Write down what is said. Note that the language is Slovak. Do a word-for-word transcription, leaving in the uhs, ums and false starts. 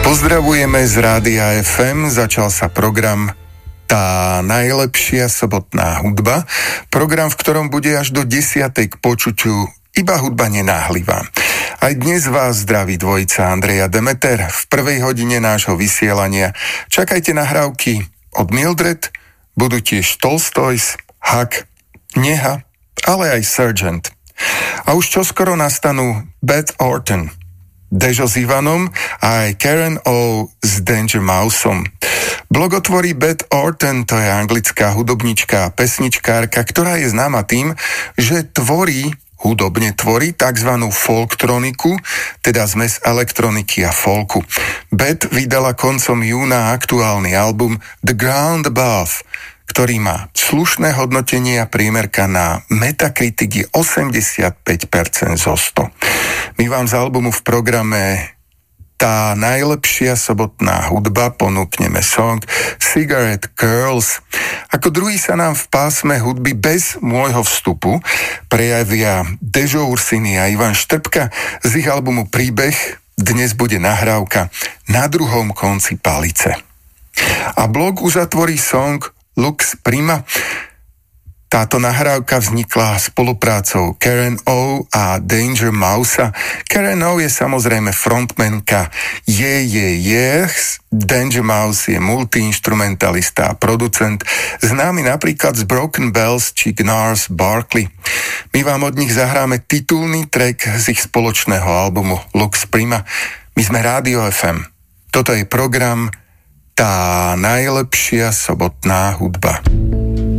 Pozdravujeme z Rádia ef em, začal sa program Tá najlepšia sobotná hudba, program, v ktorom bude až do desiatej k počuťu iba hudba nenáhlivá. Aj dnes vás zdraví dvojica Andreja Demeter. V prvej hodine nášho vysielania čakajte nahrávky od Mildred, budú tiež Tolstoys, Huck, Neha, ale aj Sergeant. A už čoskoro nastanú Beth Orton, Dežo s Ivanom a aj Karen O s Danger Mouseom. Blogotvorí Beth Orton, to je anglická hudobnička a pesničkárka, ktorá je známa tým, že tvorí, hudobne tvorí takzvanú folktroniku, teda zmes elektroniky a folku. Beth vydala koncom júna aktuálny album The Ground Above, ktorý má slušné hodnotenie a priemerka na Metacritic je osemdesiatpäť percent zo sto. My vám z albumu v programe Tá najlepšia sobotná hudba ponúkneme song Cigarette Girls. Ako druhý sa nám v pásme hudby bez môjho vstupu prejavia Dežo Ursiny a Ivan Štrbka z ich albumu Príbeh. Dnes bude nahrávka Na druhom konci palice. A blog uzatvorí song Lux Prima. Táto nahrávka vznikla spoluprácou Karen O a Danger Mouse. Karen O je samozrejme frontmanka Je, je, je. Danger Mouse je multiinstrumentalista a producent, známy napríklad z Broken Bells či Gnars Barkley. My vám od nich zahráme titulný track z ich spoločného albumu Lux Prima. My sme Rádio ef em. Toto je program Tá najlepšia sobotná hudba.